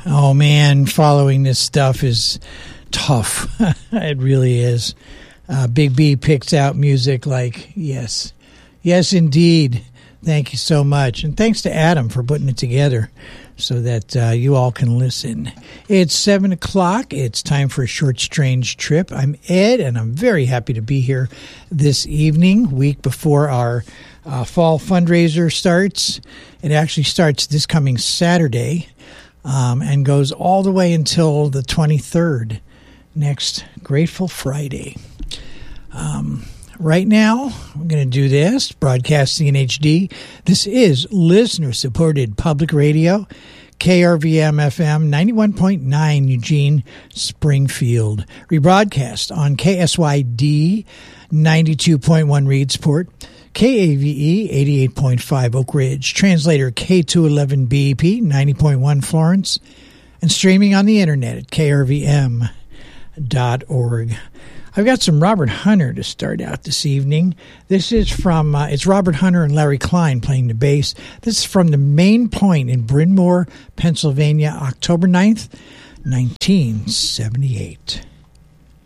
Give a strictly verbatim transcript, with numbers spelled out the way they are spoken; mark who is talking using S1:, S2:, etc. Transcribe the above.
S1: Oh, man, following this stuff is tough. It really is. Uh, Big B picks out music like, yes. Yes, indeed. Thank you so much. And thanks to Adam for putting it together so that uh, you all can listen. It's seven o'clock. It's time for a short, strange trip. I'm Ed, and I'm very happy to be here this evening, week before our uh, fall fundraiser starts. It actually starts this coming Saturday um, and goes all the way until the twenty-third, next Grateful Friday. Um, right now, we're going to do this, broadcasting in H D. This is listener-supported public radio, K R V M F M ninety-one point nine Eugene, Springfield. Rebroadcast on K S Y D ninety-two point one Reedsport, K A V E eighty-eight point five Oak Ridge, translator K two eleven B E P ninety point one Florence, and streaming on the internet at K R V M dot org. I've got some Robert Hunter to start out this evening. This is from, uh, it's Robert Hunter and Larry Klein playing the bass. This is from the Main Point in Bryn Mawr, Pennsylvania, October ninth, nineteen seventy-eight.